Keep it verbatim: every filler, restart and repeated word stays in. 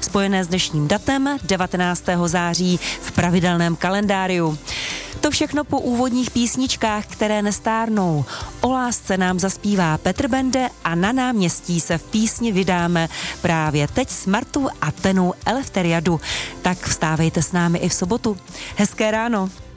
spojené s dnešním datem devatenáctého září v pravidelném kalendáriu. To všechno po úvodních písničkách, které nestárnou. O lásce nám zaspívá Petr Bende a na náměstí se v písni vydáme právě teď s Martou a Tenou Eleftheriadu. Tak vstávejte s námi i v sobotu. Hezké ráno.